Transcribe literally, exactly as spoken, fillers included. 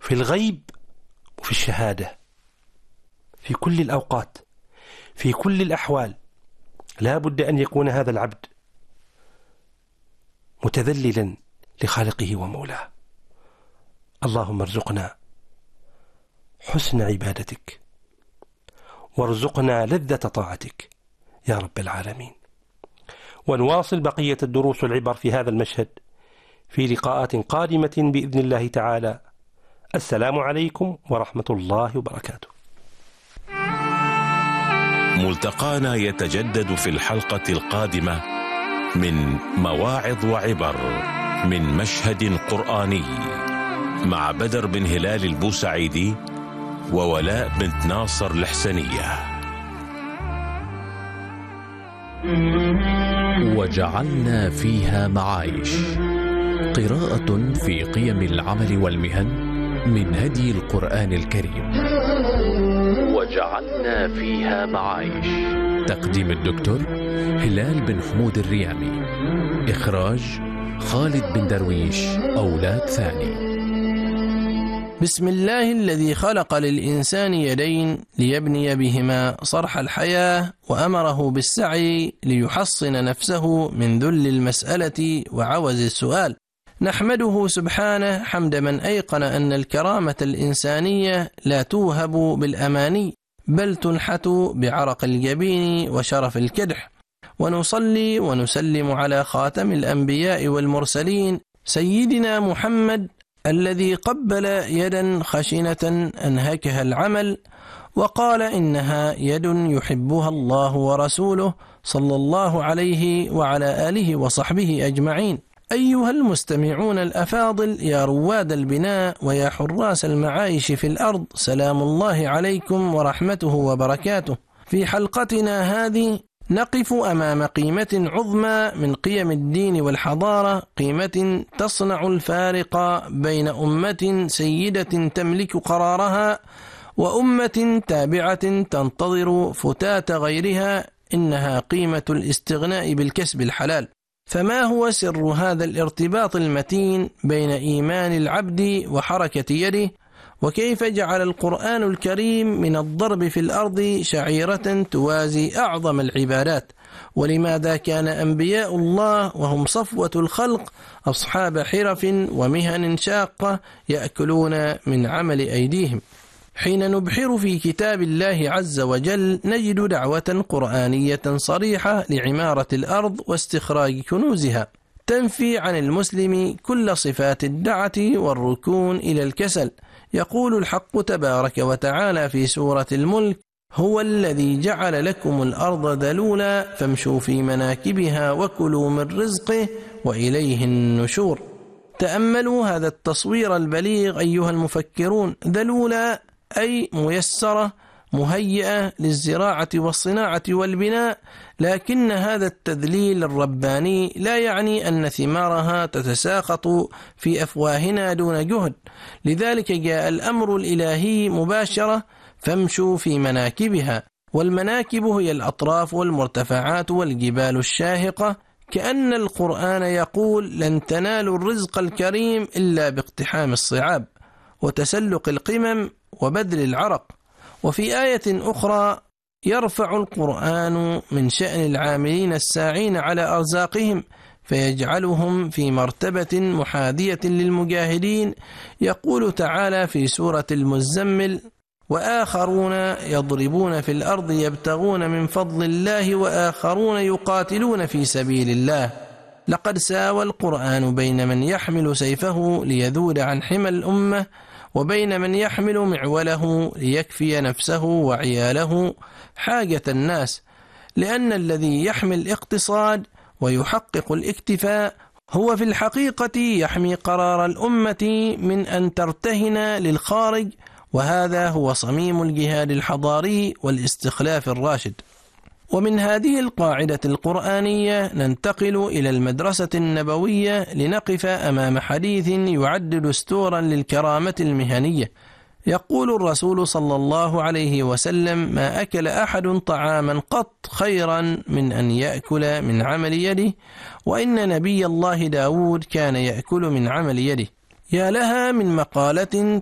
في الغيب وفي الشهادة، في كل الأوقات، في كل الأحوال. لا بد أن يكون هذا العبد متذللا لخالقه ومولاه. اللهم ارزقنا حسن عبادتك وارزقنا لذة طاعتك يا رب العالمين. ونواصل بقية الدروس والعبر في هذا المشهد في لقاءات قادمة بإذن الله تعالى. السلام عليكم ورحمة الله وبركاته. ملتقانا يتجدد في الحلقة القادمة من مواعظ وعبر من مشهد قرآني مع بدر بن هلال البوسعيدي وولاء بنت ناصر الحسنية. وجعلنا فيها معايش، قراءة في قيم العمل والمهن من هدي القرآن الكريم. وجعلنا فيها معايش، تقديم الدكتور هلال بن حمود الريامي، إخراج خالد بن درويش أولاد ثاني. بسم الله الذي خلق للإنسان يدين ليبني بهما صرح الحياة، وأمره بالسعي ليحصن نفسه من ذل المسألة وعوز السؤال. نحمده سبحانه حمد من أيقن أن الكرامة الإنسانية لا توهب بالأماني، بل تنحت بعرق الجبين وشرف الكدح. ونصلي ونسلم على خاتم الأنبياء والمرسلين سيدنا محمد الذي قبل يدا خشنة أنهكها العمل وقال إنها يد يحبها الله ورسوله صلى الله عليه وعلى آله وصحبه أجمعين. أيها المستمعون الأفاضل، يا رواد البناء ويا حراس المعايش في الأرض، سلام الله عليكم ورحمته وبركاته. في حلقتنا هذه نقف أمام قيمة عظمى من قيم الدين والحضارة، قيمة تصنع الفارق بين أمة سيدة تملك قرارها وأمة تابعة تنتظر فتات غيرها، إنها قيمة الاستغناء بالكسب الحلال. فما هو سر هذا الارتباط المتين بين إيمان العبد وحركة يده؟ وكيف جعل القرآن الكريم من الضرب في الأرض شعيرة توازي أعظم العبادات؟ ولماذا كان أنبياء الله وهم صفوة الخلق أصحاب حرف ومهن شاقة يأكلون من عمل أيديهم؟ حين نبحر في كتاب الله عز وجل نجد دعوة قرآنية صريحة لعمارة الأرض واستخراج كنوزها، تنفي عن المسلم كل صفات الدعة والركون إلى الكسل. يقول الحق تبارك وتعالى في سورة الملك: هو الذي جعل لكم الأرض ذلولا فامشوا في مناكبها وكلوا من رزقه وإليه النشور. تأملوا هذا التصوير البليغ أيها المفكرون. ذلولا أي ميسرة مهيئة للزراعة والصناعة والبناء، لكن هذا التذليل الرباني لا يعني أن ثمارها تتساقط في أفواهنا دون جهد. لذلك جاء الأمر الإلهي مباشرة: فامشوا في مناكبها. والمناكب هي الأطراف والمرتفعات والجبال الشاهقة، كأن القرآن يقول: لن تنالوا الرزق الكريم إلا باقتحام الصعاب وتسلق القمم وبذل العرق. وفي آية أخرى يرفع القرآن من شأن العاملين الساعين على أرزاقهم فيجعلهم في مرتبة محاذية للمجاهدين. يقول تعالى في سورة المزمل: وآخرون يضربون في الأرض يبتغون من فضل الله وآخرون يقاتلون في سبيل الله. لقد ساوى القرآن بين من يحمل سيفه ليذود عن حمى الأمة وبين من يحمل معوله ليكفي نفسه وعياله حاجة الناس، لأن الذي يحمي الاقتصاد ويحقق الاكتفاء هو في الحقيقة يحمي قرار الأمة من أن ترتهن للخارج، وهذا هو صميم الجهاد الحضاري والاستخلاف الراشد. ومن هذه القاعدة القرآنية ننتقل إلى المدرسة النبوية لنقف أمام حديث يعد دستورا للكرامة المهنية. يقول الرسول صلى الله عليه وسلم: ما أكل أحد طعاما قط خيرا من أن يأكل من عمل يده، وإن نبي الله داود كان يأكل من عمل يده. يا لها من مقالة